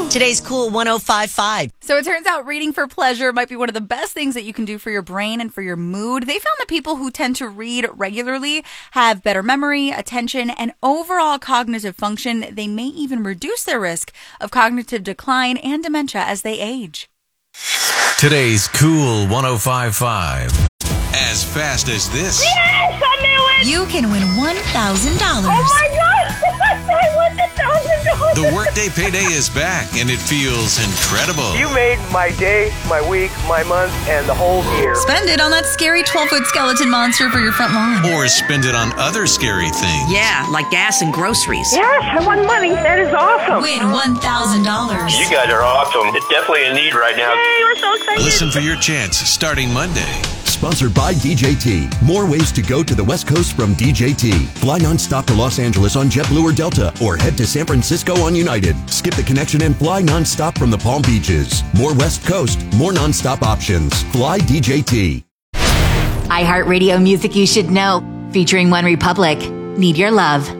Today's Cool 105.5. So it turns out reading for pleasure might be one of the best things that you can do for your brain and for your mood. They found that people who tend to read regularly have better memory, attention, and overall cognitive function. They may even reduce their risk of cognitive decline and dementia as they age. Today's Cool 105.5. As fast as this. Yes, I knew it! You can win $1,000. Oh my God! I won $1,000! The Workday Payday is back, and it feels incredible. You made my day, my week, my month, and the whole year. Spend it on that scary 12-foot skeleton monster for your front lawn. Or spend it on other scary things. Yeah, like gas and groceries. Yes, I won money. That is awesome. Win $1,000. You guys are awesome. It's definitely a need right now. Hey, we're so excited. Listen for your chance starting Monday. Sponsored by DJT. More ways to go to the West Coast from DJT. Fly nonstop to Los Angeles on JetBlue or Delta, or head to San Francisco on United. Skip the connection and fly nonstop from the Palm Beaches. More West Coast, more nonstop options. Fly DJT. iHeartRadio music you should know, featuring One Republic. Need Your Love.